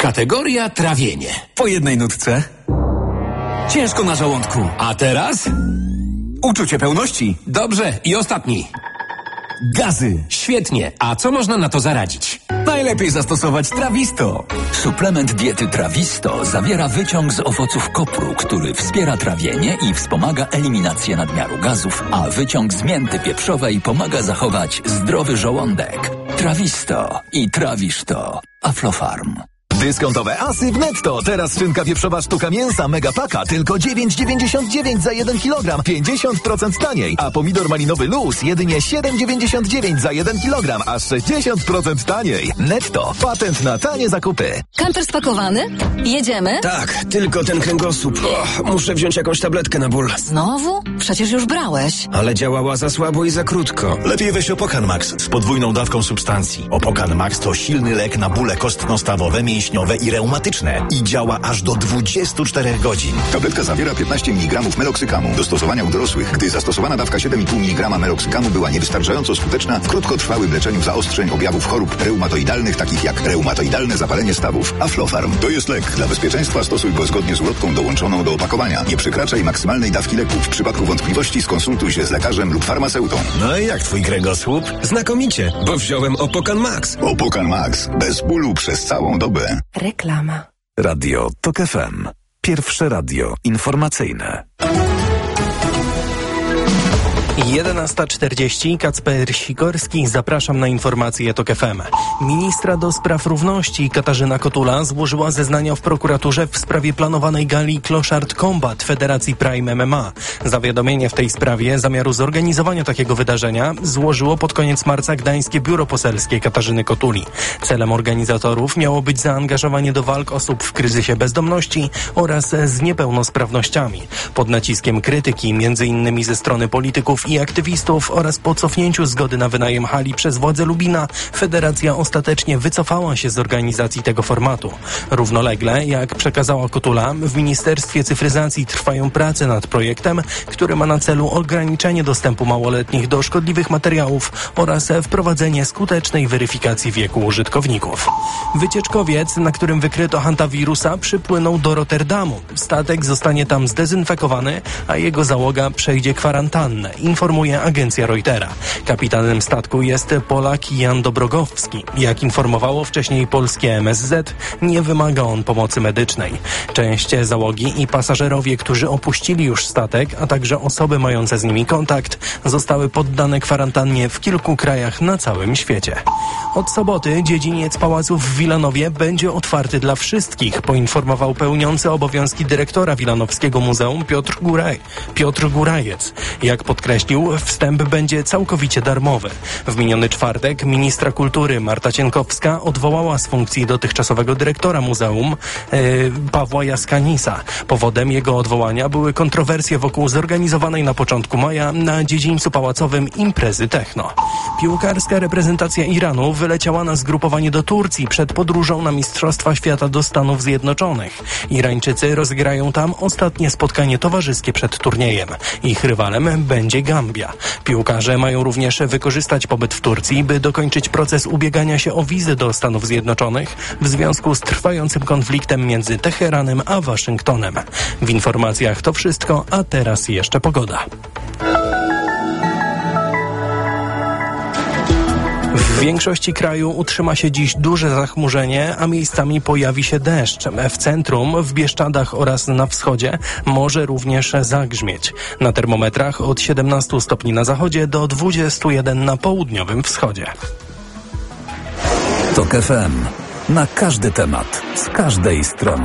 Kategoria trawienie. Po jednej nutce. Ciężko na żołądku. A teraz? Uczucie pełności. Dobrze, i ostatni. Gazy. Świetnie. A co można na to zaradzić? Najlepiej zastosować Trawisto. Suplement diety Trawisto zawiera wyciąg z owoców kopru, który wspiera trawienie i wspomaga eliminację nadmiaru gazów, a wyciąg z mięty pieprzowej pomaga zachować zdrowy żołądek. Trawisto i trawisz to. Aflofarm. Dyskontowe asy w Netto. Teraz szynka wieprzowa sztuka mięsa Megapaka tylko 9,99 za 1 kg. 50% taniej. A pomidor malinowy Luz jedynie 7,99 za 1 kg. Aż 60% taniej. Netto. Patent na tanie zakupy. Kamper spakowany? Jedziemy? Tak, tylko ten kręgosłup. Muszę wziąć jakąś tabletkę na ból. Znowu? Przecież już brałeś. Ale działała za słabo i za krótko. Lepiej weź Opokan Max z podwójną dawką substancji. Opokan Max to silny lek na bóle kostno-stawowe, mięśniowe i reumatyczne i działa aż do 24 godzin. Tabletka zawiera 15 mg meloksykamu. Do stosowania u dorosłych, gdy zastosowana dawka 7,5 mg meloksykamu była niewystarczająco skuteczna w krótkotrwałym leczeniu zaostrzeń objawów chorób reumatoidalnych, takich jak reumatoidalne zapalenie stawów. Aflofarm to jest lek. Dla bezpieczeństwa stosuj go zgodnie z ulotką dołączoną do opakowania. Nie przekraczaj maksymalnej dawki leku. W przypadku wątpliwości skonsultuj się z lekarzem lub farmaceutą. No i jak twój kręgosłup? Znakomicie, bo wziąłem Opokan Max. Opokan Max. Bez bólu przez całą dobę. Reklama. Radio TOK FM. Pierwsze radio informacyjne. 11:40. Kacper Sikorski. Zapraszam na informacje TOK FM. Ministra do spraw równości Katarzyna Kotula złożyła zeznania w prokuraturze w sprawie planowanej gali Clochard Combat Federacji Prime MMA. Zawiadomienie w tej sprawie zamiaru zorganizowania takiego wydarzenia złożyło pod koniec marca Gdańskie Biuro Poselskie Katarzyny Kotuli. Celem organizatorów miało być zaangażowanie do walk osób w kryzysie bezdomności oraz z niepełnosprawnościami. Pod naciskiem krytyki, m.in. ze strony polityków i aktywistów oraz po cofnięciu zgody na wynajem hali przez władze Lubina, federacja ostatecznie wycofała się z organizacji tego formatu. Równolegle, jak przekazała Kotula, w Ministerstwie Cyfryzacji trwają prace nad projektem, który ma na celu ograniczenie dostępu małoletnich do szkodliwych materiałów oraz wprowadzenie skutecznej weryfikacji wieku użytkowników. Wycieczkowiec, na którym wykryto hantawirusa, przypłynął do Rotterdamu. Statek zostanie tam zdezynfekowany, a jego załoga przejdzie kwarantannę, informuje agencja Reutera. Kapitanem statku jest Polak Jan Dobrogowski. Jak informowało wcześniej polskie MSZ, nie wymaga on pomocy medycznej. Część załogi i pasażerowie, którzy opuścili już statek, a także osoby mające z nimi kontakt, zostały poddane kwarantannie w kilku krajach na całym świecie. Od soboty dziedziniec pałaców w Wilanowie będzie otwarty dla wszystkich, poinformował pełniący obowiązki dyrektora Wilanowskiego Muzeum Piotr Górajec. Jak podkreślił, wstęp będzie całkowicie darmowy. W miniony czwartek ministra kultury Marta Cienkowska odwołała z funkcji dotychczasowego dyrektora muzeum Pawła Jaskanisa. Powodem jego odwołania były kontrowersje wokół zorganizowanej na początku maja na dziedzińcu pałacowym imprezy techno. Piłkarska reprezentacja Iranu wyleciała na zgrupowanie do Turcji przed podróżą na Mistrzostwa Świata do Stanów Zjednoczonych. Irańczycy rozegrają tam ostatnie spotkanie towarzyskie przed turniejem. Ich rywalem będzie Gambia. Piłkarze mają również wykorzystać pobyt w Turcji, by dokończyć proces ubiegania się o wizy do Stanów Zjednoczonych w związku z trwającym konfliktem między Teheranem a Waszyngtonem. W informacjach to wszystko, a teraz jeszcze pogoda. W większości kraju utrzyma się dziś duże zachmurzenie, a miejscami pojawi się deszcz. W centrum, w Bieszczadach oraz na wschodzie może również zagrzmieć. Na termometrach od 17 stopni na zachodzie do 21 na południowym wschodzie. TOK FM. Na każdy temat, z każdej strony.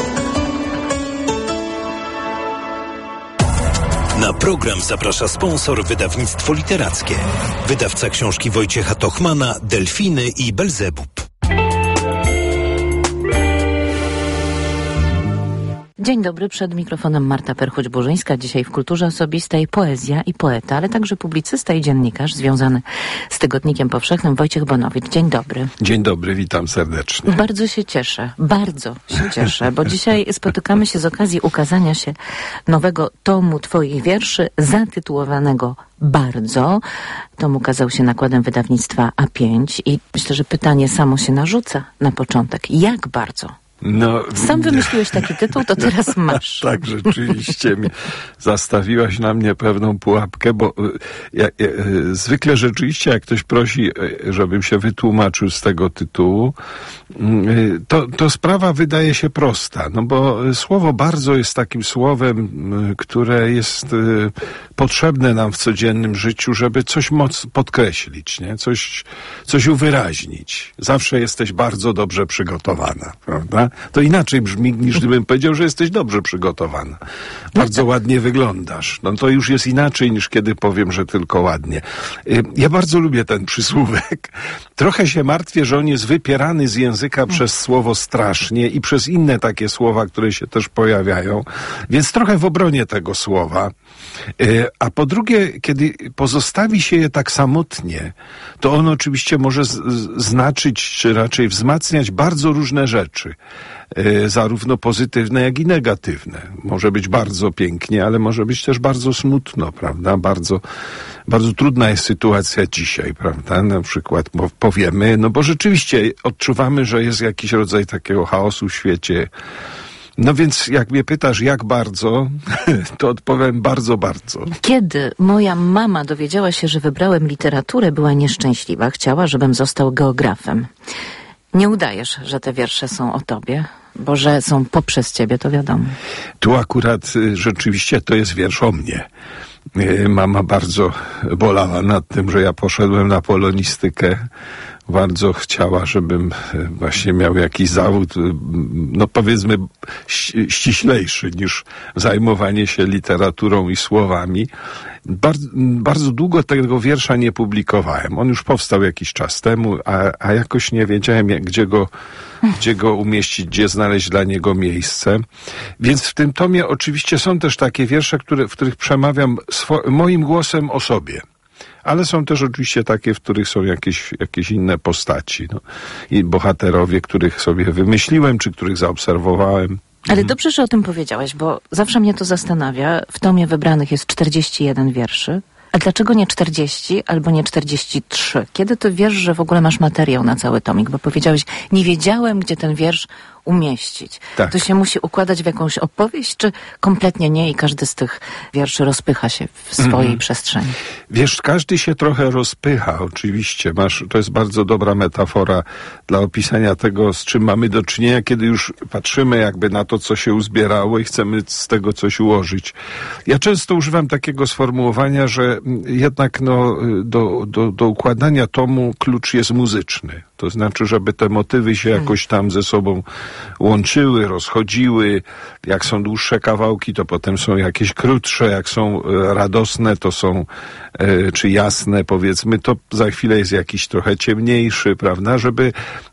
Na program zaprasza sponsor wydawnictwo literackie. Wydawca książki Wojciecha Tochmana, Delfiny i Belzebub. Dzień dobry, przed mikrofonem Marta Perchuć-Burzyńska. Dzisiaj w Kulturze Osobistej poezja i poeta, ale także publicysta i dziennikarz związany z Tygodnikiem Powszechnym Wojciech Bonowicz. Dzień dobry. Dzień dobry, witam serdecznie. Bardzo się cieszę, bo dzisiaj spotykamy się z okazji ukazania się nowego tomu twoich wierszy zatytułowanego Bardzo. Tom ukazał się nakładem wydawnictwa A5 i myślę, że pytanie samo się narzuca na początek. Jak bardzo No, Sam wymyśliłeś taki tytuł, to teraz masz. Tak, rzeczywiście zastawiłaś na mnie pewną pułapkę, bo zwykle rzeczywiście jak ktoś prosi, żebym się wytłumaczył z tego tytułu, to sprawa wydaje się prosta, no bo słowo bardzo jest takim słowem, które jest potrzebne nam w codziennym życiu, żeby coś podkreślić, nie? Coś uwyraźnić. Zawsze jesteś bardzo dobrze przygotowana, prawda? To inaczej brzmi, niż gdybym powiedział, że jesteś dobrze przygotowana. Bardzo ładnie wyglądasz. No to już jest inaczej, niż kiedy powiem, że tylko ładnie. Ja bardzo lubię ten przysłówek. Trochę się martwię, że on jest wypierany z języka przez słowo strasznie i przez inne takie słowa, które się też pojawiają. Więc trochę w obronie tego słowa. A po drugie, kiedy pozostawi się je tak samotnie, to ono oczywiście może znaczyć, czy raczej wzmacniać bardzo różne rzeczy. Zarówno pozytywne, jak i negatywne. Może być bardzo pięknie, ale może być też bardzo smutno, prawda? Bardzo, bardzo trudna jest sytuacja dzisiaj, prawda? Na przykład powiemy, no bo rzeczywiście odczuwamy, że jest jakiś rodzaj takiego chaosu w świecie. No więc jak mnie pytasz, jak bardzo, to odpowiem bardzo, bardzo. Kiedy moja mama dowiedziała się, że wybrałem literaturę, była nieszczęśliwa. Chciała, żebym został geografem. Nie udajesz, że te wiersze są o tobie, bo że są poprzez ciebie, to wiadomo. Tu akurat rzeczywiście to jest wiersz o mnie. Mama bardzo bolała nad tym, że ja poszedłem na polonistykę. Bardzo chciała, żebym właśnie miał jakiś zawód, no powiedzmy ściślejszy niż zajmowanie się literaturą i słowami. Bardzo długo tego wiersza nie publikowałem. On już powstał jakiś czas temu, a jakoś nie wiedziałem, gdzie go umieścić, gdzie znaleźć dla niego miejsce. Więc w tym tomie oczywiście są też takie wiersze, w których przemawiam moim głosem o sobie. Ale są też oczywiście takie, w których są jakieś inne postaci. No. I bohaterowie, których sobie wymyśliłem, czy których zaobserwowałem. Ale dobrze, że o tym powiedziałeś, bo zawsze mnie to zastanawia. W tomie wybranych jest 41 wierszy. A dlaczego nie 40 albo nie 43? Kiedy ty wiesz, że w ogóle masz materiał na cały tomik? Bo powiedziałeś, nie wiedziałem, gdzie ten wiersz umieścić. Tak. To się musi układać w jakąś opowieść, czy kompletnie nie i każdy z tych wierszy rozpycha się w swojej przestrzeni? Wiesz, każdy się trochę rozpycha, oczywiście. To jest bardzo dobra metafora dla opisania tego, z czym mamy do czynienia, kiedy już patrzymy jakby na to, co się uzbierało i chcemy z tego coś ułożyć. Ja często używam takiego sformułowania, że jednak do układania tomu klucz jest muzyczny. To znaczy, żeby te motywy się jakoś tam ze sobą łączyły, rozchodziły. Jak są dłuższe kawałki, to potem są jakieś krótsze. Jak są radosne, to są, czy jasne, powiedzmy, to za chwilę jest jakiś trochę ciemniejszy, prawda? Żeby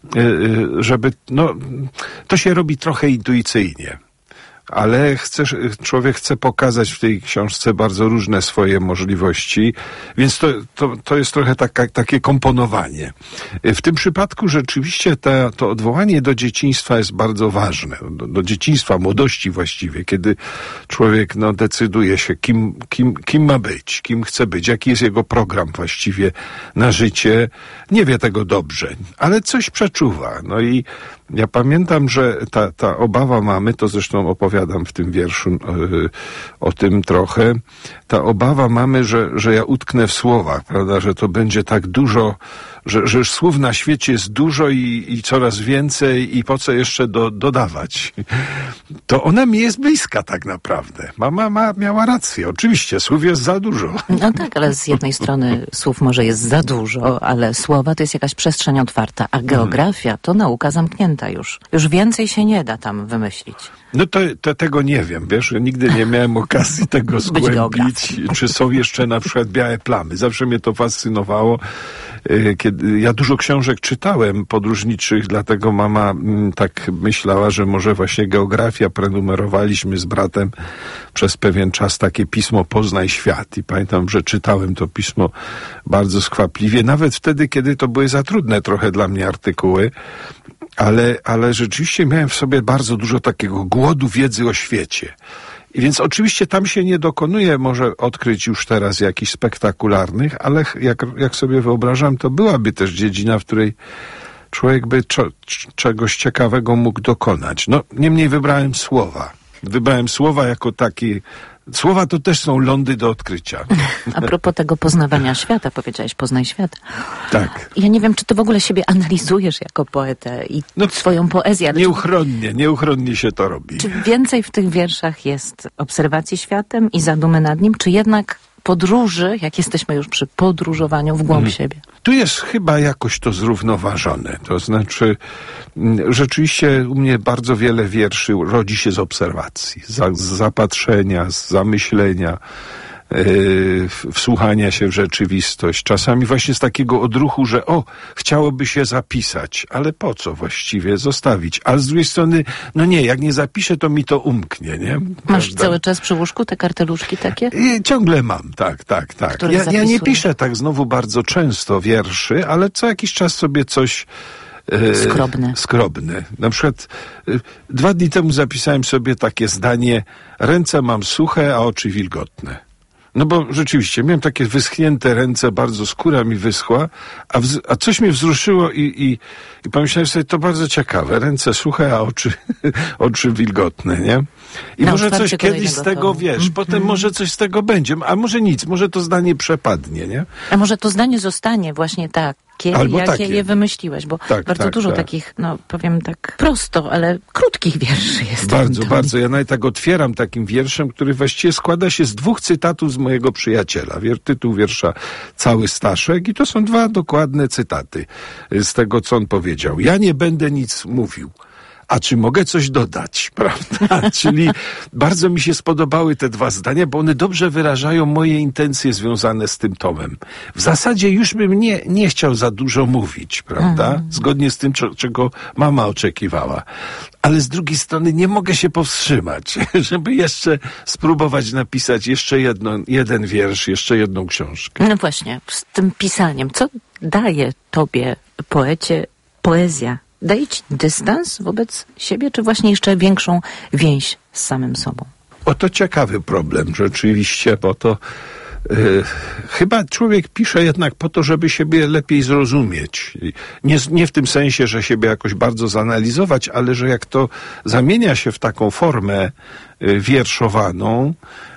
to się robi trochę intuicyjnie. Ale człowiek chce pokazać w tej książce bardzo różne swoje możliwości, więc to jest trochę takie komponowanie. W tym przypadku rzeczywiście to odwołanie do dzieciństwa jest bardzo ważne. Do dzieciństwa, młodości właściwie, kiedy człowiek decyduje się, kim ma być, kim chce być, jaki jest jego program właściwie na życie. Nie wie tego dobrze, ale coś przeczuwa. No i ja pamiętam, że ta obawa mamy, to zresztą opowiadam w tym wierszu o tym trochę, ta obawa mamy, że ja utknę w słowach, prawda, że to będzie tak dużo, że już słów na świecie jest dużo i coraz więcej i po co jeszcze dodawać. To ona mi jest bliska tak naprawdę. Mama miała rację. Oczywiście, słów jest za dużo. No tak, ale z jednej strony słów może jest za dużo, ale słowa to jest jakaś przestrzeń otwarta, a geografia to nauka zamknięta już. Już więcej się nie da tam wymyślić. No to tego nie wiem, wiesz, ja nigdy nie miałem okazji tego zgłębić, czy są jeszcze na przykład białe plamy. Zawsze mnie to fascynowało. Kiedy ja dużo książek czytałem podróżniczych, dlatego mama tak myślała, że może właśnie geografia. Prenumerowaliśmy z bratem przez pewien czas takie pismo Poznaj świat i pamiętam, że czytałem to pismo bardzo skwapliwie, nawet wtedy, kiedy to były za trudne trochę dla mnie artykuły. Ale rzeczywiście miałem w sobie bardzo dużo takiego głodu wiedzy o świecie. I więc oczywiście tam się nie dokonuje może odkryć już teraz jakichś spektakularnych, ale jak sobie wyobrażam, to byłaby też dziedzina, w której człowiek by czegoś ciekawego mógł dokonać. No, niemniej wybrałem słowa. Wybrałem słowa jako takie... Słowa to też są lądy do odkrycia. A propos tego poznawania świata, powiedziałeś, poznaj świat. Tak. Ja nie wiem, czy ty w ogóle siebie analizujesz jako poetę i swoją poezję. Ale nieuchronnie się to robi. Czy więcej w tych wierszach jest obserwacji światem i zadumy nad nim, czy jednak podróży, jak jesteśmy już przy podróżowaniu w głąb siebie? Tu jest chyba jakoś to zrównoważone. To znaczy, rzeczywiście u mnie bardzo wiele wierszy rodzi się z obserwacji, z zapatrzenia, z zamyślenia, wsłuchania się w rzeczywistość. Czasami właśnie z takiego odruchu, że chciałoby się zapisać, ale po co właściwie zostawić? A z drugiej strony, no nie, jak nie zapiszę, to mi to umknie, nie? Masz cały czas przy łóżku te karteluszki takie? Ciągle mam, tak. Ja nie piszę tak znowu bardzo często wierszy, ale co jakiś czas sobie coś skrobne. Na przykład 2 dni temu zapisałem sobie takie zdanie: ręce mam suche, a oczy wilgotne. No bo rzeczywiście miałem takie wyschnięte ręce, bardzo skóra mi wyschła, a coś mnie wzruszyło i pomyślałem sobie, to bardzo ciekawe. Ręce suche, a oczy wilgotne, nie? I może coś kiedyś z tego, potem może coś z tego będzie, a może nic, może to zdanie przepadnie, nie? A może to zdanie zostanie właśnie jakie je wymyśliłeś, bo bardzo dużo takich, no powiem tak prosto, ale krótkich wierszy jest. Bardzo. Ja nawet tak otwieram takim wierszem, który właściwie składa się z 2 cytatów z mojego przyjaciela. Tytuł wiersza Cały Staszek i to są 2 dokładne cytaty z tego, co on powiedział. Ja nie będę nic mówił. A czy mogę coś dodać, prawda? Czyli bardzo mi się spodobały te 2 zdania, bo one dobrze wyrażają moje intencje związane z tym tomem. W zasadzie już bym nie chciał za dużo mówić, prawda? Zgodnie z tym, czego mama oczekiwała. Ale z drugiej strony nie mogę się powstrzymać, żeby jeszcze spróbować napisać jeszcze jeden wiersz, jeszcze jedną książkę. No właśnie, z tym pisaniem. Co daje tobie, poecie, poezja? Daje ci dystans wobec siebie, czy właśnie jeszcze większą więź z samym sobą? To ciekawy problem rzeczywiście, bo to chyba człowiek pisze jednak po to, żeby siebie lepiej zrozumieć. Nie w tym sensie, że siebie jakoś bardzo zanalizować, ale że jak zamienia się w taką formę wierszowaną,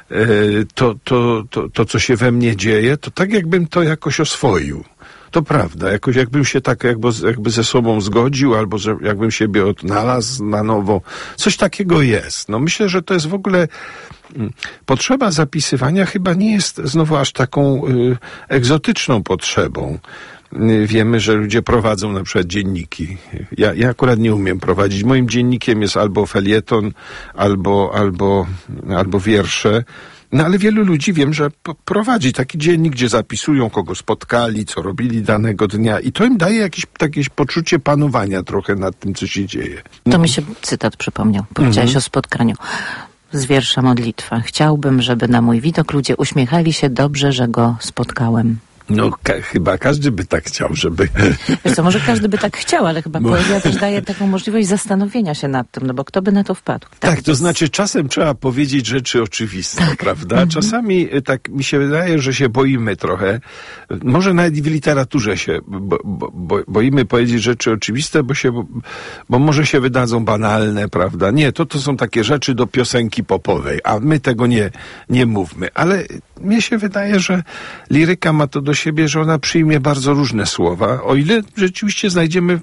to co się we mnie dzieje, to tak jakbym to jakoś oswoił. To prawda, jakoś jakbym się tak jakby ze sobą zgodził, albo że jakbym siebie odnalazł na nowo. Coś takiego jest. No myślę, że to jest w ogóle potrzeba zapisywania chyba nie jest znowu aż taką egzotyczną potrzebą. Wiemy, że ludzie prowadzą na przykład dzienniki. Ja akurat nie umiem prowadzić. Moim dziennikiem jest albo felieton, albo wiersze. No ale wielu ludzi wiem, że prowadzi taki dziennik, gdzie zapisują, kogo spotkali, co robili danego dnia i to im daje jakieś poczucie panowania trochę nad tym, co się dzieje. To mi się cytat przypomniał. Powiedziałeś o spotkaniu. Z wiersza Modlitwa. Chciałbym, żeby na mój widok ludzie uśmiechali się dobrze, że go spotkałem. No chyba każdy by tak chciał, żeby... Wiesz co, może każdy by tak chciał, ale chyba poezja też daje taką możliwość zastanowienia się nad tym, no bo kto by na to wpadł? Tak, to znaczy czasem trzeba powiedzieć rzeczy oczywiste, prawda? Czasami tak mi się wydaje, że się boimy trochę. Może nawet w literaturze się boimy powiedzieć rzeczy oczywiste, bo może się wydadzą banalne, prawda? Nie, to są takie rzeczy do piosenki popowej, a my tego nie mówmy. Ale mnie się wydaje, że liryka ma to do siebie, że ona przyjmie bardzo różne słowa, o ile rzeczywiście znajdziemy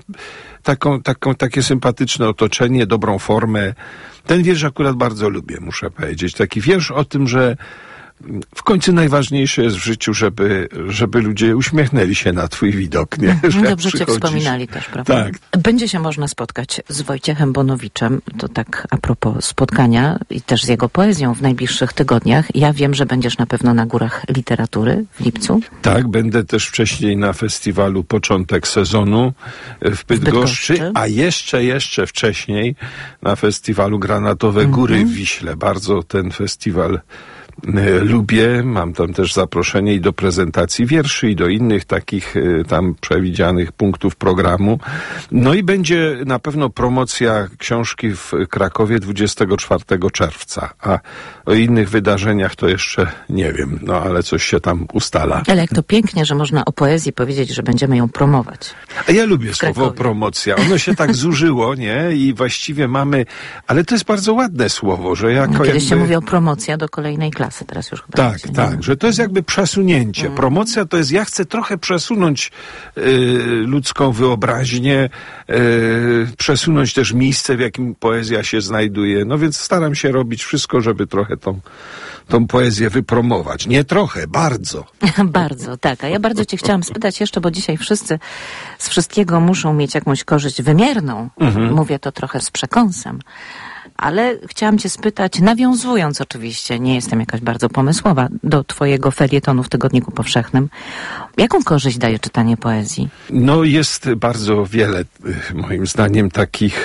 takie sympatyczne otoczenie, dobrą formę. Ten wiersz akurat bardzo lubię, muszę powiedzieć. Taki wiersz o tym, że w końcu najważniejsze jest w życiu, żeby ludzie uśmiechnęli się na twój widok, nie? Dobrze cię wspominali też, prawda? Tak. Będzie się można spotkać z Wojciechem Bonowiczem, to tak a propos spotkania i też z jego poezją w najbliższych tygodniach. Ja wiem, że będziesz na pewno na Górach Literatury w lipcu. Tak, będę też wcześniej na festiwalu Początek Sezonu w Bydgoszczy, a jeszcze wcześniej na festiwalu Granatowe Góry w Wiśle. Bardzo ten festiwal lubię. Mam tam też zaproszenie i do prezentacji wierszy, i do innych takich tam przewidzianych punktów programu. No i będzie na pewno promocja książki w Krakowie 24 czerwca. A o innych wydarzeniach to jeszcze nie wiem, no ale coś się tam ustala. Ale jak to pięknie, że można o poezji powiedzieć, że będziemy ją promować. A ja lubię słowo promocja. Ono się tak zużyło, nie? I właściwie mamy... Ale to jest bardzo ładne słowo, że jako kiedyś jakby... się mówiło promocja do kolejnej klasy, teraz już chyba... Tak, że to jest jakby przesunięcie. Promocja to jest, ja chcę trochę przesunąć ludzką wyobraźnię, przesunąć też miejsce, w jakim poezja się znajduje. No więc staram się robić wszystko, żeby trochę tą poezję wypromować. Nie trochę, bardzo. Bardzo, tak. A ja bardzo cię chciałam spytać jeszcze, bo dzisiaj wszyscy z wszystkiego muszą mieć jakąś korzyść wymierną. Mówię to trochę z przekąsem. Ale chciałam cię spytać, nawiązując oczywiście, nie jestem jakaś bardzo pomysłowa, do twojego felietonu w Tygodniku Powszechnym. Jaką korzyść daje czytanie poezji? No jest bardzo wiele, moim zdaniem, takich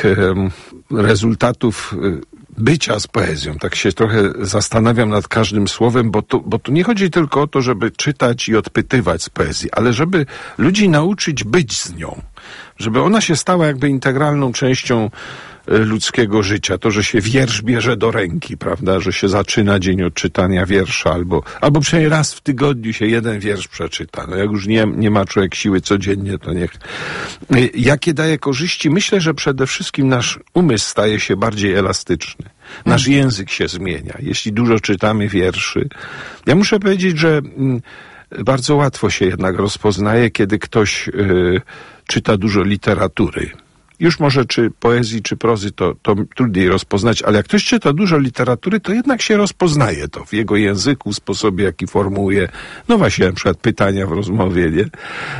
rezultatów bycia z poezją. Tak się trochę zastanawiam nad każdym słowem, bo tu nie chodzi tylko o to, żeby czytać i odpytywać z poezji, ale żeby ludzi nauczyć być z nią. Żeby ona się stała jakby integralną częścią ludzkiego życia. To, że się wiersz bierze do ręki, prawda? Że się zaczyna dzień od czytania wiersza, albo przynajmniej raz w tygodniu się jeden wiersz przeczyta. No jak już nie ma człowiek siły codziennie, to niech... Jakie daje korzyści? Myślę, że przede wszystkim nasz umysł staje się bardziej elastyczny. Nasz język się zmienia. Jeśli dużo czytamy wierszy. Ja muszę powiedzieć, że bardzo łatwo się jednak rozpoznaje, kiedy ktoś czyta dużo literatury. Już może czy poezji, czy prozy to trudniej rozpoznać, ale jak ktoś czyta dużo literatury, to jednak się rozpoznaje to w jego języku, sposobie, jaki formułuje, no właśnie, na przykład pytania w rozmowie, nie?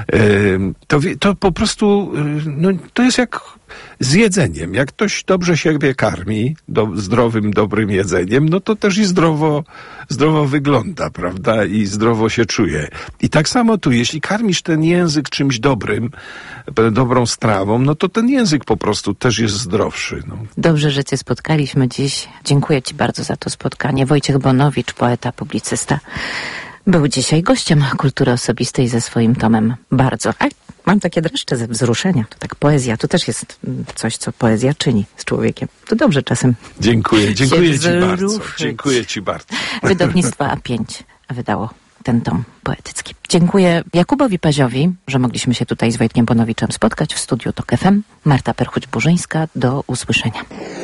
To po prostu, no, to jest jak z jedzeniem. Jak ktoś dobrze siebie karmi zdrowym, dobrym jedzeniem, no to też i zdrowo wygląda, prawda? I zdrowo się czuje. I tak samo tu, jeśli karmisz ten język czymś dobrym, dobrą strawą, no to ten język po prostu też jest zdrowszy. No. Dobrze, że cię spotkaliśmy dziś. Dziękuję ci bardzo za to spotkanie. Wojciech Bonowicz, poeta, publicysta, był dzisiaj gościem Kultury Osobistej ze swoim tomem Bardzo. Mam takie dreszcze ze wzruszenia. To tak poezja, to też jest coś, co poezja czyni z człowiekiem. To dobrze czasem. Dziękuję ci bardzo. Wydawnictwo A5 wydało ten tom poetycki. Dziękuję Jakubowi Paziowi, że mogliśmy się tutaj z Wojtkiem Bonowiczem spotkać w studiu TOK FM. Marta Perchuć-Burzyńska, do usłyszenia.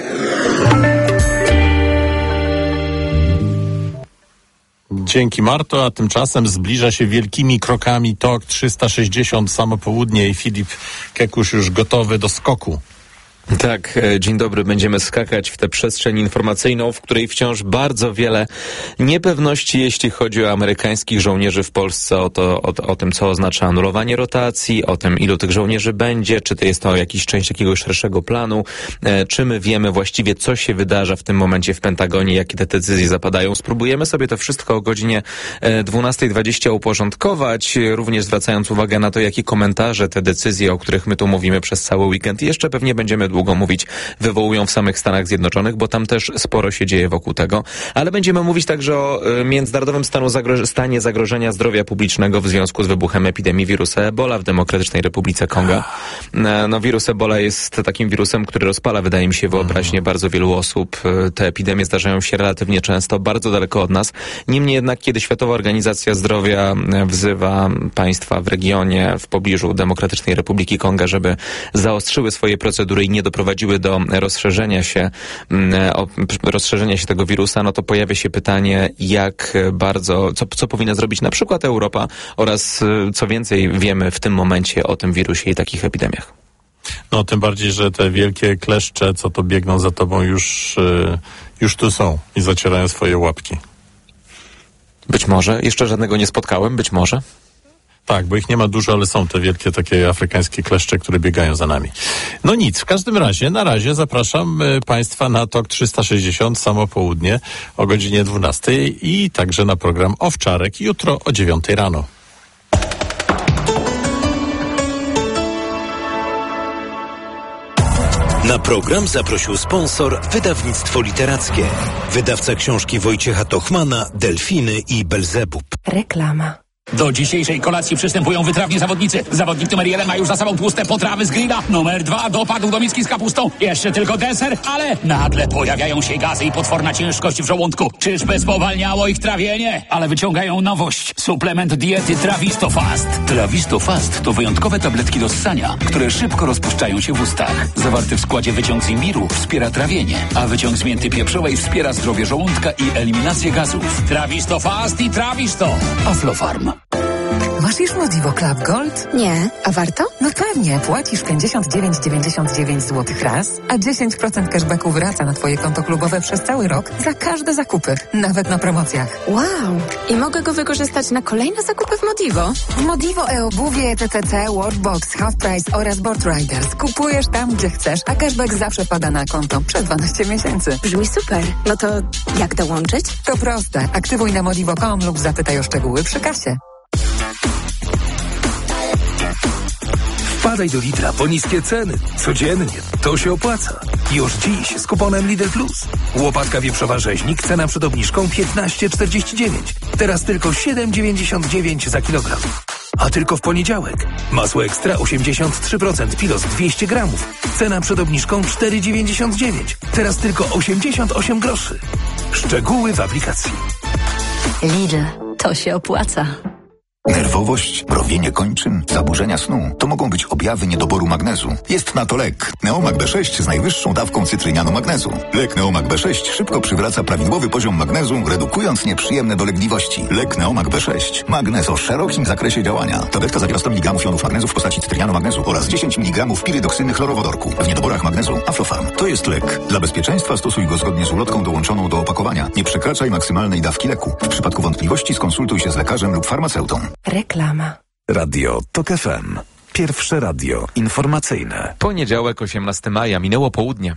Dzięki, Marto, a tymczasem zbliża się wielkimi krokami TOK 360 samo południe i Filip Kekusz już gotowy do skoku. Tak, dzień dobry. Będziemy skakać w tę przestrzeń informacyjną, w której wciąż bardzo wiele niepewności, jeśli chodzi o amerykańskich żołnierzy w Polsce, o tym, co oznacza anulowanie rotacji, o tym, ilu tych żołnierzy będzie, czy to jest to jakiś część jakiegoś szerszego planu, czy my wiemy właściwie, co się wydarza w tym momencie w Pentagonie, jakie te decyzje zapadają. Spróbujemy sobie to wszystko o godzinie 12:20 uporządkować, również zwracając uwagę na to, jakie komentarze te decyzje, o których my tu mówimy przez cały weekend, jeszcze pewnie będziemy długo mówić, wywołują w samych Stanach Zjednoczonych, bo tam też sporo się dzieje wokół tego. Ale będziemy mówić także o międzynarodowym stanie zagrożenia zdrowia publicznego w związku z wybuchem epidemii wirusa Ebola w Demokratycznej Republice Konga. No, wirus Ebola jest takim wirusem, który rozpala, wydaje mi się, wyobraźnię bardzo wielu osób. Te epidemie zdarzają się relatywnie często, bardzo daleko od nas. Niemniej jednak, kiedy Światowa Organizacja Zdrowia wzywa państwa w regionie, w pobliżu Demokratycznej Republiki Konga, żeby zaostrzyły swoje procedury i nie doprowadziły do rozszerzenia się tego wirusa, no to pojawia się pytanie, jak bardzo, co powinna zrobić na przykład Europa oraz co więcej wiemy w tym momencie o tym wirusie i takich epidemiach. No, tym bardziej, że te wielkie kleszcze, co to biegną za tobą, już tu są i zacierają swoje łapki. Być może. Jeszcze żadnego nie spotkałem, być może. Tak, bo ich nie ma dużo, ale są te wielkie takie afrykańskie kleszcze, które biegają za nami. No nic, w każdym razie, na razie zapraszam Państwa na TOK 360 samo południe o godzinie 12 i także na program Owczarek jutro o 9 rano. Na program zaprosił sponsor Wydawnictwo Literackie. Wydawca książki Wojciecha Tochmana, Delfiny i Belzebub. Reklama. Do dzisiejszej kolacji przystępują wytrawni zawodnicy. Zawodnik numer 1 ma już za sobą tłuste potrawy z grilla. Numer 2 dopadł do miski z kapustą. Jeszcze tylko deser, ale nagle pojawiają się gazy i potworna ciężkość w żołądku. Czyżby spowalniało ich trawienie? Ale wyciągają nowość. Suplement diety Trawisto Fast. Trawisto Fast to wyjątkowe tabletki do ssania, które szybko rozpuszczają się w ustach. Zawarty w składzie wyciąg z imbiru wspiera trawienie, a wyciąg z mięty pieprzowej wspiera zdrowie żołądka i eliminację gazów. Trawisto Fast i Trawisto. Aflofarm. Masz już Modivo Club Gold? Nie. A warto? No pewnie. Płacisz 59,99 zł raz, a 10% cashbacku wraca na Twoje konto klubowe przez cały rok za każde zakupy, nawet na promocjach. Wow. I mogę go wykorzystać na kolejne zakupy w Modivo? W Modivo e-obuwie, TTC, Workbox, Half Price oraz Board Riders kupujesz tam, gdzie chcesz, a cashback zawsze pada na konto przez 12 miesięcy. Brzmi super. No to jak dołączyć? To proste. Aktywuj na modivo.com lub zapytaj o szczegóły przy kasie. Wpadaj do Lidla po niskie ceny. Codziennie. To się opłaca. Już dziś z kuponem Lidl Plus. Łopatka wieprzowa rzeźnik, cena przed obniżką 15,49. Teraz tylko 7,99 za kilogram. A tylko w poniedziałek. Masło ekstra 83%, Pilos 200 gramów. Cena przed obniżką 4,99. Teraz tylko 88 groszy. Szczegóły w aplikacji. Lidl. To się opłaca. Nerwowość, mrowienie kończyn, zaburzenia snu to mogą być objawy niedoboru magnezu. Jest na to lek. Neomag B6 z najwyższą dawką cytrynianu magnezu. Lek Neomag B6 szybko przywraca prawidłowy poziom magnezu, redukując nieprzyjemne dolegliwości. Lek Neomag B6. Magnez o szerokim zakresie działania. Tabletka zawiera 100 mg jonów magnezu w postaci cytrynianu magnezu oraz 10 mg pirydoksyny chlorowodorku. W niedoborach magnezu Aflofarm. To jest lek. Dla bezpieczeństwa stosuj go zgodnie z ulotką dołączoną do opakowania. Nie przekraczaj maksymalnej dawki leku. W przypadku wątpliwości skonsultuj się z lekarzem lub farmaceutą. Reklama. Radio TOK FM. Pierwsze radio informacyjne. Poniedziałek, 18 maja, minęło południe.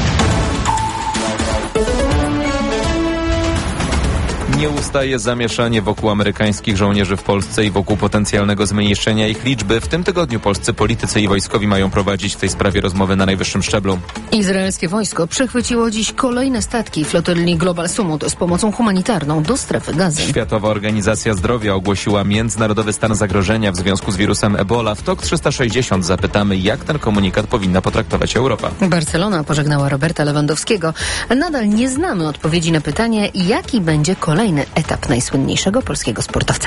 Nie ustaje zamieszanie wokół amerykańskich żołnierzy w Polsce i wokół potencjalnego zmniejszenia ich liczby. W tym tygodniu polscy politycy i wojskowi mają prowadzić w tej sprawie rozmowy na najwyższym szczeblu. Izraelskie wojsko przechwyciło dziś kolejne statki flotyli Global Summit z pomocą humanitarną do strefy Gazy. Światowa Organizacja Zdrowia ogłosiła międzynarodowy stan zagrożenia w związku z wirusem Ebola. W TOK 360 zapytamy, jak ten komunikat powinna potraktować Europa. Barcelona pożegnała Roberta Lewandowskiego. Nadal nie znamy odpowiedzi na pytanie, jaki będzie kolejny etap najsłynniejszego polskiego sportowca.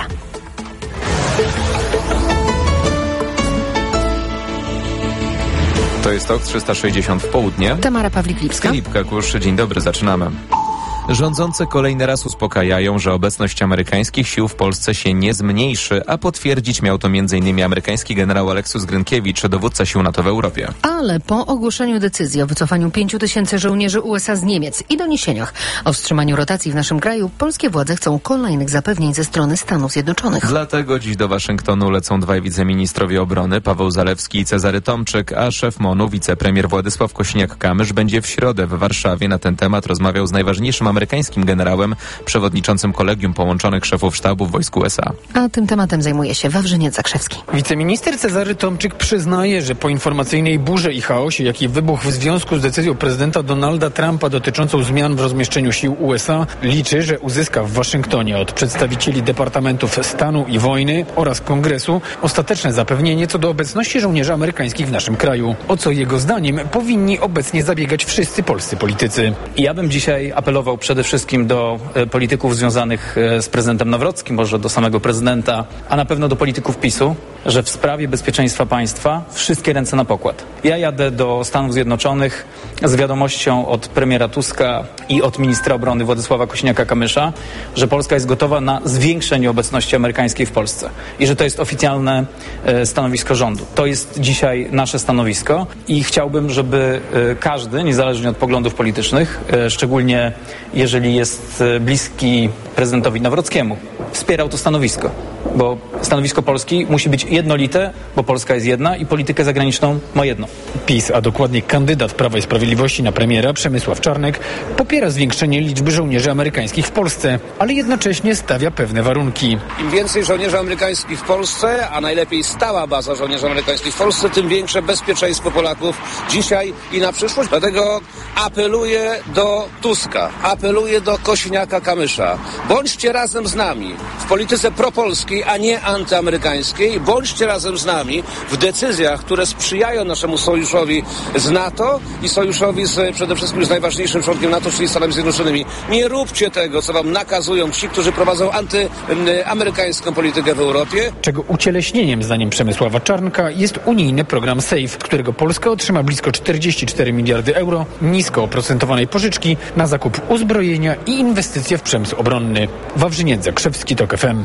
To jest TOK 360 w południe. Tamara Pawlik-Lipska. Filip Kakusz, dzień dobry, zaczynamy. Rządzący kolejny raz uspokajają, że obecność amerykańskich sił w Polsce się nie zmniejszy, a potwierdzić miał to m.in. amerykański generał Aleksus Grynkiewicz, dowódca sił NATO w Europie. Ale po ogłoszeniu decyzji o wycofaniu 5000 żołnierzy USA z Niemiec i doniesieniach o wstrzymaniu rotacji w naszym kraju, polskie władze chcą kolejnych zapewnień ze strony Stanów Zjednoczonych. Dlatego dziś do Waszyngtonu lecą dwaj wiceministrowie obrony, Paweł Zalewski i Cezary Tomczyk, a szef MON-u, wicepremier Władysław Kosiniak-Kamysz, będzie w środę w Warszawie. Na ten temat rozmawiał z najważniejszym amerykańskim generałem, przewodniczącym Kolegium Połączonych Szefów Sztabów Wojsk USA. A tym tematem zajmuje się Wawrzyniec Zakrzewski. Wiceminister Cezary Tomczyk przyznaje, że po informacyjnej burze i chaosie, jaki wybuchł w związku z decyzją prezydenta Donalda Trumpa dotyczącą zmian w rozmieszczeniu sił USA, liczy, że uzyska w Waszyngtonie od przedstawicieli Departamentów Stanu i Wojny oraz Kongresu ostateczne zapewnienie co do obecności żołnierzy amerykańskich w naszym kraju, o co jego zdaniem powinni obecnie zabiegać wszyscy polscy politycy. Ja bym dzisiaj apelował przede wszystkim do polityków związanych z prezydentem Nawrockim, może do samego prezydenta, a na pewno do polityków PiS-u, że w sprawie bezpieczeństwa państwa wszystkie ręce na pokład. Ja jadę do Stanów Zjednoczonych z wiadomością od premiera Tuska i od ministra obrony Władysława Kosiniaka-Kamysza, że Polska jest gotowa na zwiększenie obecności amerykańskiej w Polsce i że to jest oficjalne stanowisko rządu. To jest dzisiaj nasze stanowisko i chciałbym, żeby każdy, niezależnie od poglądów politycznych, szczególnie jeżeli jest bliski prezydentowi Nawrockiemu, wspierał to stanowisko. bo stanowisko Polski musi być jednolite, bo Polska jest jedna i politykę zagraniczną ma jedno. PiS, a dokładnie kandydat Prawa i Sprawiedliwości na premiera Przemysław Czarnek popiera zwiększenie liczby żołnierzy amerykańskich w Polsce, ale jednocześnie stawia pewne warunki. Im więcej żołnierzy amerykańskich w Polsce, a najlepiej stała baza żołnierzy amerykańskich w Polsce, tym większe bezpieczeństwo Polaków dzisiaj i na przyszłość. Dlatego apeluję do Tuska, apeluję do Kosiniaka-Kamysza. Bądźcie razem z nami w polityce propolskiej, a nie antyamerykańskiej. Bądźcie razem z nami w decyzjach, które sprzyjają naszemu sojuszowi z NATO i sojuszowi przede wszystkim z najważniejszym członkiem NATO, czyli Stanami Zjednoczonymi. Nie róbcie tego, co wam nakazują ci, którzy prowadzą antyamerykańską politykę w Europie. Czego ucieleśnieniem, zdaniem Przemysława Czarnka, jest unijny program SAFE, którego Polska otrzyma blisko 44 miliardy euro nisko oprocentowanej pożyczki na zakup uzbrojenia i inwestycje w przemysł obronny. Wawrzyniec Zakrzewski, TOK FM.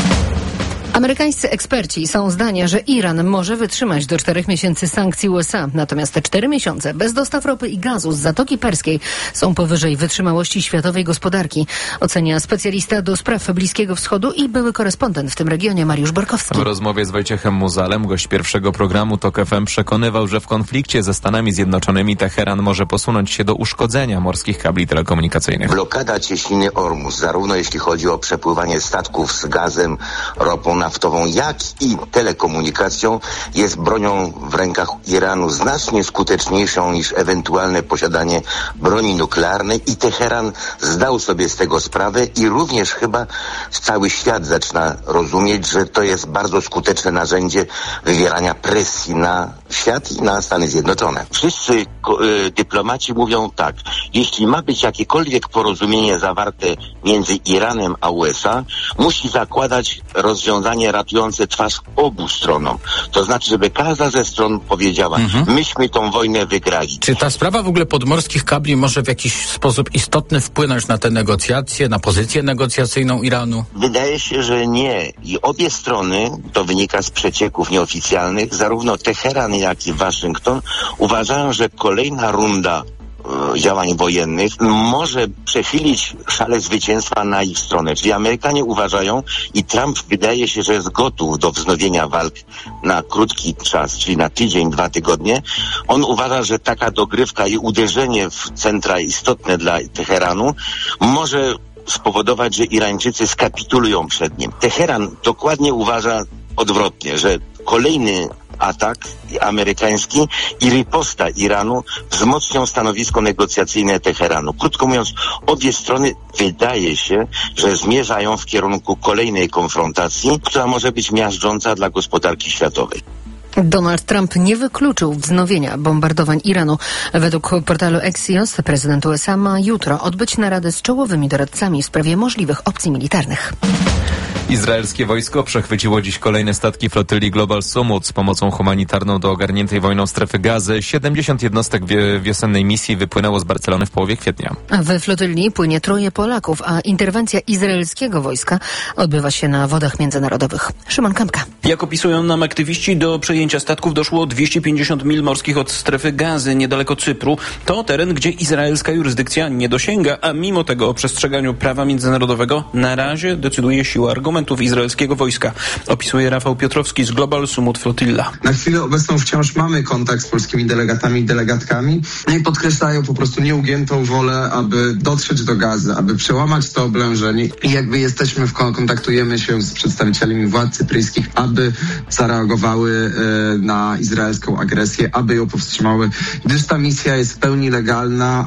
Amerykańscy eksperci są zdania, że Iran może wytrzymać do 4 miesięcy sankcji USA. Natomiast te 4 miesiące bez dostaw ropy i gazu z Zatoki Perskiej są powyżej wytrzymałości światowej gospodarki. Ocenia specjalista do spraw Bliskiego Wschodu i były korespondent w tym regionie Mariusz Borkowski. W rozmowie z Wojciechem Muzalem, gość pierwszego programu TOK FM, przekonywał, że w konflikcie ze Stanami Zjednoczonymi Teheran może posunąć się do uszkodzenia morskich kabli telekomunikacyjnych. Blokada cieśniny Ormus, zarówno jeśli chodzi o przepływanie statków z gazem, ropą naftową, jak i telekomunikacją, jest bronią w rękach Iranu znacznie skuteczniejszą niż ewentualne posiadanie broni nuklearnej i Teheran zdał sobie z tego sprawę i również chyba cały świat zaczyna rozumieć, że to jest bardzo skuteczne narzędzie wywierania presji na świat i na Stany Zjednoczone. Wszyscy dyplomaci mówią tak, jeśli ma być jakiekolwiek porozumienie zawarte między Iranem a USA, musi zakładać rozwiązanie ratujące twarz obu stronom. To znaczy, żeby każda ze stron powiedziała, myśmy tą wojnę wygrali. Czy ta sprawa w ogóle podmorskich kabli może w jakiś sposób istotny wpłynąć na te negocjacje, na pozycję negocjacyjną Iranu? Wydaje się, że nie. I obie strony, to wynika z przecieków nieoficjalnych, zarówno Teheran, jak i Waszyngton uważają, że kolejna runda działań wojennych może przechylić szale zwycięstwa na ich stronę. Czyli Amerykanie uważają i Trump wydaje się, że jest gotów do wznowienia walk na krótki czas, czyli na tydzień, 2 tygodnie. On uważa, że taka dogrywka i uderzenie w centra istotne dla Teheranu może spowodować, że Irańczycy skapitulują przed nim. Teheran dokładnie uważa odwrotnie, że kolejny atak amerykański i riposta Iranu wzmocnią stanowisko negocjacyjne Teheranu. Krótko mówiąc, obie strony wydaje się, że zmierzają w kierunku kolejnej konfrontacji, która może być miażdżąca dla gospodarki światowej. Donald Trump nie wykluczył wznowienia bombardowań Iranu. Według portalu Axios prezydent USA ma jutro odbyć naradę z czołowymi doradcami w sprawie możliwych opcji militarnych. Izraelskie wojsko przechwyciło dziś kolejne statki flotyli Global Summit z pomocą humanitarną do ogarniętej wojną strefy Gazy. 70 jednostek wiosennej misji wypłynęło z Barcelony w połowie kwietnia. We flotyli płynie 3 Polaków, a interwencja izraelskiego wojska odbywa się na wodach międzynarodowych. Szymon Kampka. Jak opisują nam aktywiści, do przejęcia statków doszło 250 mil morskich od strefy Gazy, niedaleko Cypru. To teren, gdzie izraelska jurysdykcja nie dosięga, a mimo tego o przestrzeganiu prawa międzynarodowego na razie decyduje siła argumentów izraelskiego wojska. Opisuje Rafał Piotrowski z Global Summit Flotilla. Na chwilę obecną wciąż mamy kontakt z polskimi delegatami i delegatkami i podkreślają po prostu nieugiętą wolę, aby dotrzeć do Gazy, aby przełamać to oblężenie i jakby jesteśmy kontaktujemy się z przedstawicielami władz cypryjskich, aby zareagowały na izraelską agresję, aby ją powstrzymały, gdyż ta misja jest w pełni legalna,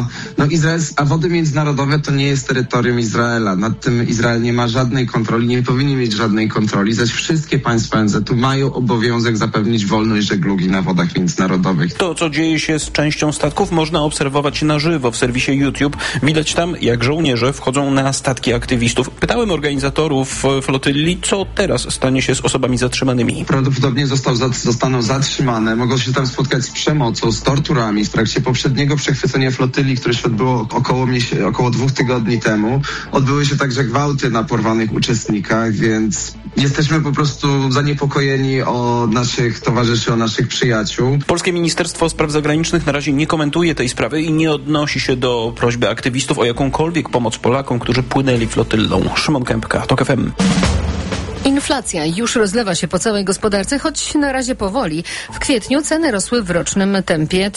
a wody międzynarodowe to nie jest terytorium Izraela. Nad tym Izrael nie ma żadnej kontroli, nie powinien mieć żadnej kontroli, zaś wszystkie państwa ONZ-u mają obowiązek zapewnić wolność żeglugi na wodach międzynarodowych. To, co dzieje się z częścią statków, można obserwować na żywo w serwisie YouTube. Widać tam, jak żołnierze wchodzą na statki aktywistów. Pytałem organizatorów flotyli, co teraz stanie się z osobami zatrzymanymi. Prawdopodobnie zostaną zatrzymane, mogą się tam spotkać z przemocą, z torturami. W trakcie poprzedniego przechwycenia flotyli, które się odbyło około 2 tygodni temu, odbyły się także gwałty na porwanych uczestnikach, więc jesteśmy po prostu zaniepokojeni o naszych towarzyszy, o naszych przyjaciół. Polskie Ministerstwo Spraw Zagranicznych na razie nie komentuje tej sprawy i nie odnosi się do prośby aktywistów o jakąkolwiek pomoc Polakom, którzy płynęli flotyllą. Szymon Kępka, TOK FM. Inflacja już rozlewa się po całej gospodarce, choć na razie powoli. W kwietniu ceny rosły w rocznym tempie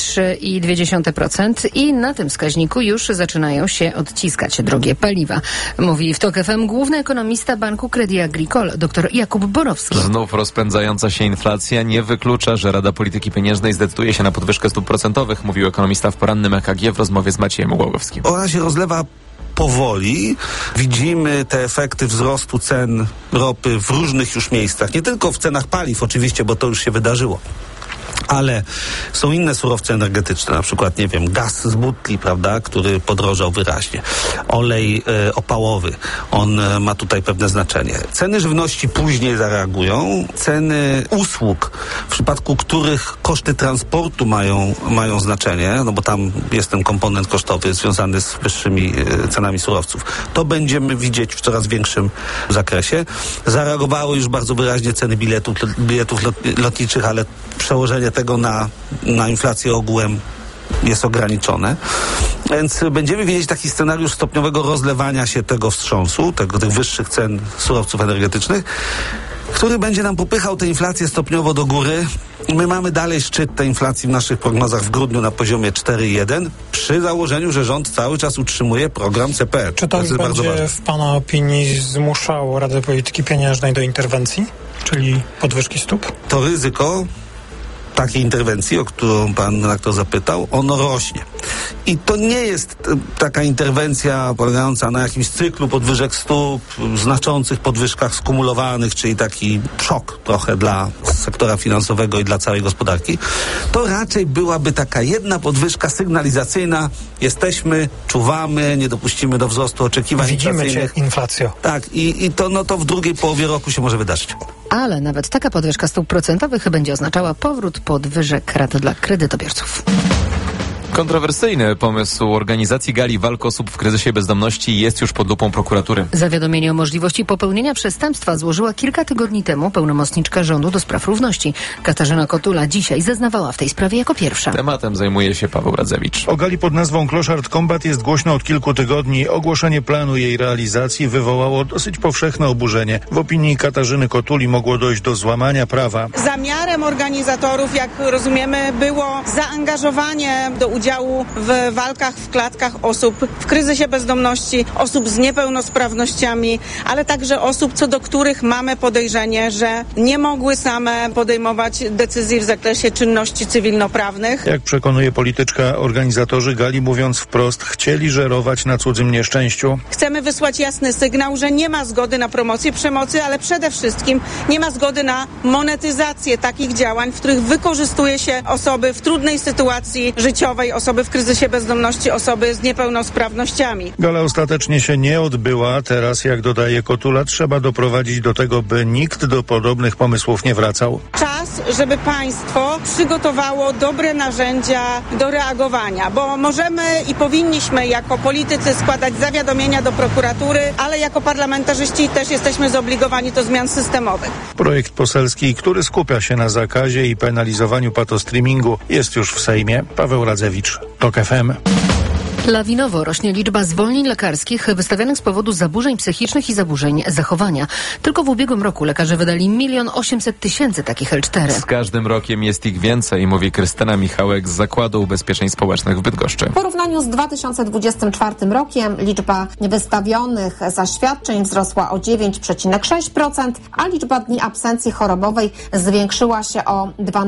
3,2% i na tym wskaźniku już zaczynają się odciskać drogie paliwa. Mówi w TOK FM główny ekonomista Banku Crédit Agricole dr Jakub Borowski. Znów rozpędzająca się inflacja nie wyklucza, że Rada Polityki Pieniężnej zdecyduje się na podwyżkę stóp procentowych, mówił ekonomista w porannym EKG w rozmowie z Maciejem Głogowskim. Ona się rozlewa powoli. Widzimy te efekty wzrostu cen ropy w różnych już miejscach. Nie tylko w cenach paliw oczywiście, bo to już się wydarzyło. Ale są inne surowce energetyczne, na przykład, nie wiem, gaz z butli, prawda, który podrożał wyraźnie. Olej opałowy, on ma tutaj pewne znaczenie. Ceny żywności później zareagują. Ceny usług, w przypadku których koszty transportu mają znaczenie, no bo tam jest ten komponent kosztowy związany z wyższymi cenami surowców. To będziemy widzieć w coraz większym zakresie. Zareagowały już bardzo wyraźnie ceny biletów lotniczych, ale przełożenie tego na inflację ogółem jest ograniczone. Więc będziemy widzieć taki scenariusz stopniowego rozlewania się tego wstrząsu, tych wyższych cen surowców energetycznych, który będzie nam popychał tę inflację stopniowo do góry. My mamy dalej szczyt tej inflacji w naszych prognozach w grudniu na poziomie 4,1 przy założeniu, że rząd cały czas utrzymuje program CPR. Czy to będzie w Pana opinii zmuszało Radę Polityki Pieniężnej do interwencji, czyli podwyżki stóp? To ryzyko takiej interwencji, o którą pan redaktor zapytał, ono rośnie. I to nie jest taka interwencja polegająca na jakimś cyklu podwyżek stóp, znaczących podwyżkach skumulowanych, czyli taki szok trochę dla sektora finansowego i dla całej gospodarki. To raczej byłaby taka jedna podwyżka sygnalizacyjna. Jesteśmy, czuwamy, nie dopuścimy do wzrostu oczekiwań inflacyjnych. Widzimy cię, inflacjo. Tak, i to w drugiej połowie roku się może wydarzyć. Ale nawet taka podwyżka stóp procentowych będzie oznaczała powrót podwyżek rat dla kredytobiorców. Kontrowersyjny pomysł organizacji gali walk osób w kryzysie bezdomności jest już pod lupą prokuratury. Zawiadomienie o możliwości popełnienia przestępstwa złożyła kilka tygodni temu pełnomocniczka rządu do spraw równości. Katarzyna Kotula dzisiaj zeznawała w tej sprawie jako pierwsza. Tematem zajmuje się Paweł Radzewicz. O gali pod nazwą Kloszard Combat jest głośno od kilku tygodni. Ogłoszenie planu jej realizacji wywołało dosyć powszechne oburzenie. W opinii Katarzyny Kotuli mogło dojść do złamania prawa. Zamiarem organizatorów, jak rozumiemy, było zaangażowanie do udziału w walkach w klatkach osób w kryzysie bezdomności, osób z niepełnosprawnościami, ale także osób, co do których mamy podejrzenie, że nie mogły same podejmować decyzji w zakresie czynności cywilnoprawnych. Jak przekonuje polityczka, organizatorzy gali, mówiąc wprost, chcieli żerować na cudzym nieszczęściu. Chcemy wysłać jasny sygnał, że nie ma zgody na promocję przemocy, ale przede wszystkim nie ma zgody na monetyzację takich działań, w których wykorzystuje się osoby w trudnej sytuacji życiowej, osoby w kryzysie bezdomności, osoby z niepełnosprawnościami. Gala ostatecznie się nie odbyła. Teraz, jak dodaje Kotula, trzeba doprowadzić do tego, by nikt do podobnych pomysłów nie wracał. Czas, żeby państwo przygotowało dobre narzędzia do reagowania, bo możemy i powinniśmy jako politycy składać zawiadomienia do prokuratury, ale jako parlamentarzyści też jesteśmy zobligowani do zmian systemowych. Projekt poselski, który skupia się na zakazie i penalizowaniu patostreamingu, jest już w Sejmie. Paweł Radzewicz, TOK FM. Lawinowo rośnie liczba zwolnień lekarskich wystawianych z powodu zaburzeń psychicznych i zaburzeń zachowania. Tylko w ubiegłym roku lekarze wydali 1 800 000 takich L4. Z każdym rokiem jest ich więcej, mówi Krystyna Michałek z Zakładu Ubezpieczeń Społecznych w Bydgoszczy. W porównaniu z 2024 rokiem liczba wystawionych zaświadczeń wzrosła o 9,6%, a liczba dni absencji chorobowej zwiększyła się o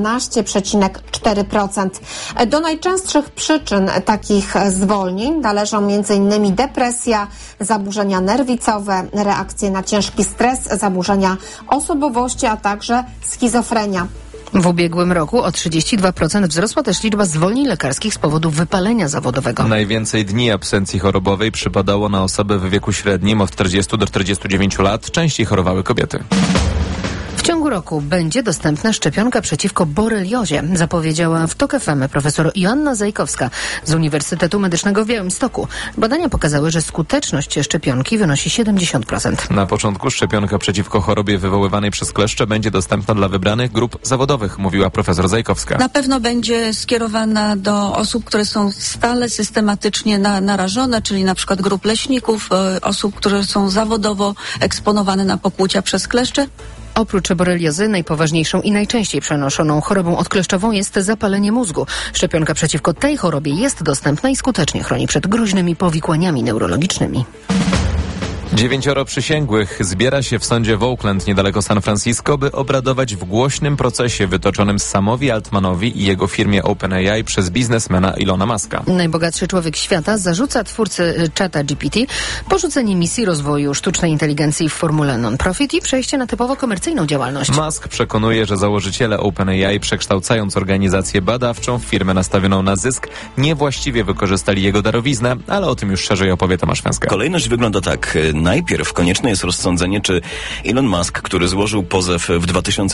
12,4%. Do najczęstszych przyczyn takich zwolnień należą m.in. depresja, zaburzenia nerwicowe, reakcje na ciężki stres, zaburzenia osobowości, a także schizofrenia. W ubiegłym roku o 32% wzrosła też liczba zwolnień lekarskich z powodu wypalenia zawodowego. Najwięcej dni absencji chorobowej przypadało na osoby w wieku średnim od 40 do 49 lat. Częściej chorowały kobiety. ciągu roku będzie dostępna szczepionka przeciwko boreliozie, zapowiedziała w TOK FM profesor Joanna Zajkowska z Uniwersytetu Medycznego w Białymstoku. Badania pokazały, że skuteczność szczepionki wynosi 70%. Na początku szczepionka przeciwko chorobie wywoływanej przez kleszcze będzie dostępna dla wybranych grup zawodowych, mówiła profesor Zajkowska. Na pewno będzie skierowana do osób, które są stale systematycznie narażone, czyli na przykład grup leśników, osób, które są zawodowo eksponowane na pokłucia przez kleszcze. Oprócz boreliozy najpoważniejszą i najczęściej przenoszoną chorobą odkleszczową jest zapalenie mózgu. Szczepionka przeciwko tej chorobie jest dostępna i skutecznie chroni przed groźnymi powikłaniami neurologicznymi. 9 przysięgłych zbiera się w sądzie w Oakland niedaleko San Francisco, by obradować w głośnym procesie wytoczonym Samowi Altmanowi i jego firmie OpenAI przez biznesmena Ilona Muska. Najbogatszy człowiek świata zarzuca twórcy czata GPT porzucenie misji rozwoju sztucznej inteligencji w formule non-profit i przejście na typowo komercyjną działalność. Musk przekonuje, że założyciele OpenAI, przekształcając organizację badawczą w firmę nastawioną na zysk, niewłaściwie wykorzystali jego darowiznę, ale o tym już szerzej opowie Tomasz Węska. Kolejność wygląda tak. Najpierw konieczne jest rozsądzenie, czy Elon Musk, który złożył pozew w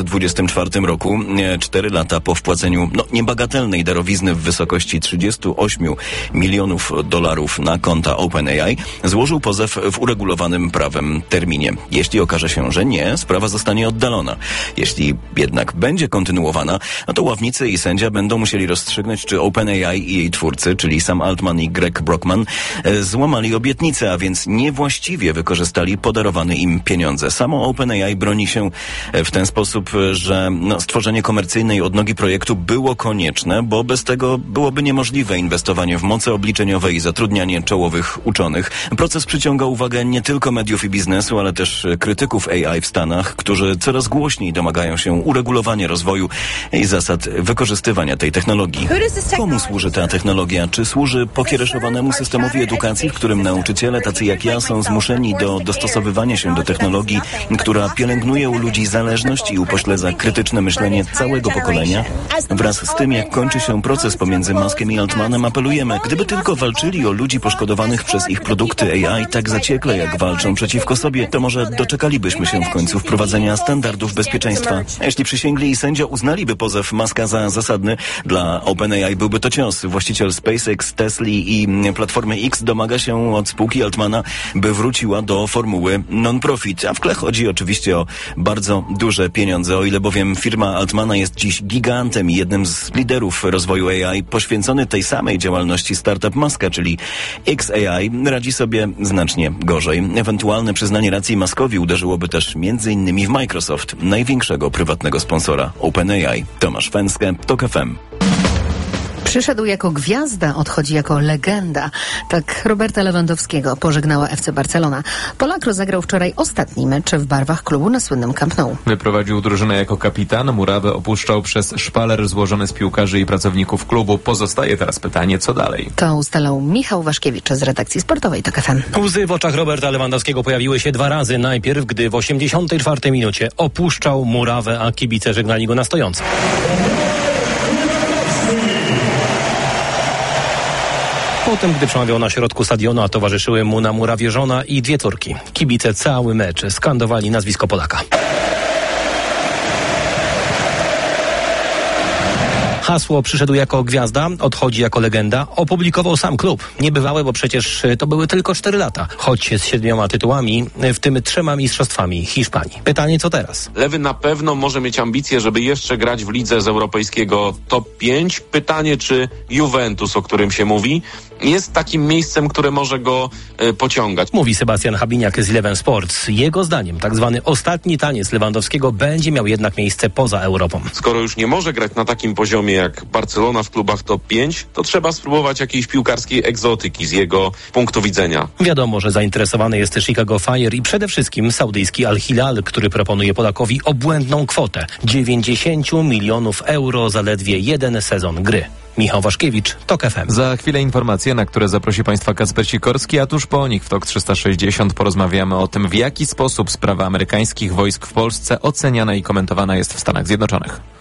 2024 roku, 4 lata po wpłaceniu niebagatelnej darowizny w wysokości $38 milionów na konta OpenAI, złożył pozew w uregulowanym prawem terminie. Jeśli okaże się, że nie, sprawa zostanie oddalona. Jeśli jednak będzie kontynuowana, to ławnicy i sędzia będą musieli rozstrzygnąć, czy OpenAI i jej twórcy, czyli Sam Altman i Greg Brockman, złamali obietnicę, a więc niewłaściwie wykorzystali podarowane im pieniądze. Samo OpenAI broni się w ten sposób, że stworzenie komercyjnej odnogi projektu było konieczne, bo bez tego byłoby niemożliwe inwestowanie w moce obliczeniowe i zatrudnianie czołowych uczonych. Proces przyciąga uwagę nie tylko mediów i biznesu, ale też krytyków AI w Stanach, którzy coraz głośniej domagają się uregulowania rozwoju i zasad wykorzystywania tej technologii. Komu służy ta technologia? Czy służy pokiereszowanemu systemowi edukacji, w którym nauczyciele tacy jak ja są zmuszeni do dostosowywania się do technologii, która pielęgnuje u ludzi zależność i upośledza krytyczne myślenie całego pokolenia? Wraz z tym, jak kończy się proces pomiędzy Muskiem i Altmanem, apelujemy, gdyby tylko walczyli o ludzi poszkodowanych przez ich produkty AI tak zaciekle, jak walczą przeciwko sobie, to może doczekalibyśmy się w końcu wprowadzenia standardów bezpieczeństwa. A jeśli przysięgli i sędzia uznaliby pozew Muska za zasadny, dla OpenAI byłby to cios. Właściciel SpaceX, Tesli i Platformy X domaga się od spółki Altmana, by wróciła do formuły non-profit. A w tle chodzi oczywiście o bardzo duże pieniądze, o ile bowiem firma Altmana jest dziś gigantem i jednym z liderów rozwoju AI, poświęcony tej samej działalności startup Muska, czyli XAI, radzi sobie znacznie gorzej. Ewentualne przyznanie racji Muskowi uderzyłoby też m.in. w Microsoft, największego prywatnego sponsora OpenAI. Tomasz Węskę, TOK FM. Przyszedł jako gwiazda, odchodzi jako legenda. Tak Roberta Lewandowskiego pożegnała FC Barcelona. Polak rozegrał wczoraj ostatni mecz w barwach klubu na słynnym Camp Nou. Wyprowadził drużynę jako kapitan. Murawę opuszczał przez szpaler złożony z piłkarzy i pracowników klubu. Pozostaje teraz pytanie, co dalej? To ustalał Michał Waszkiewicz z redakcji sportowej TOK FM. Łzy w oczach Roberta Lewandowskiego pojawiły się 2 razy. Najpierw, gdy w 84 minucie opuszczał murawę, a kibice żegnali go na stojąco. Potem, gdy przemawiał na środku stadionu, a towarzyszyły mu na murawie żona i 2 córki. Kibice cały mecz skandowali nazwisko Polaka. Hasło "przyszedł jako gwiazda, odchodzi jako legenda" opublikował sam klub. Niebywałe, bo przecież to były tylko 4 lata, choć z 7 tytułami, w tym 3 mistrzostwami Hiszpanii. Pytanie, co teraz? Lewy na pewno może mieć ambicje, żeby jeszcze grać w lidze z europejskiego top 5. Pytanie, czy Juventus, o którym się mówi, jest takim miejscem, które może go pociągać. Mówi Sebastian Habiniak z Eleven Sports. Jego zdaniem tak zwany ostatni taniec Lewandowskiego będzie miał jednak miejsce poza Europą. Skoro już nie może grać na takim poziomie jak Barcelona w klubach top 5, to trzeba spróbować jakiejś piłkarskiej egzotyki z jego punktu widzenia. Wiadomo, że zainteresowany jest Chicago Fire i przede wszystkim saudyjski Al Hilal, który proponuje Polakowi obłędną kwotę 90 milionów euro za ledwie 1 sezon gry. Michał Waszkiewicz, TOK FM. Za chwilę informacje, na które zaprosi Państwa Kacper Sikorski, a tuż po nich w TOK 360 porozmawiamy o tym, w jaki sposób sprawa amerykańskich wojsk w Polsce oceniana i komentowana jest w Stanach Zjednoczonych.